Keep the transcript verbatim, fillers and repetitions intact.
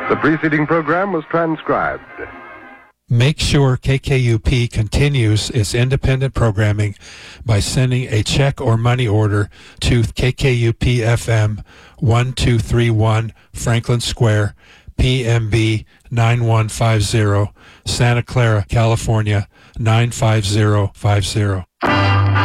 The preceding program was transcribed. Make sure K K U P continues its independent programming by sending a check or money order to K K U P F M one two three one Franklin Square, P M B nine one five zero, Santa Clara, California nine five zero five zero.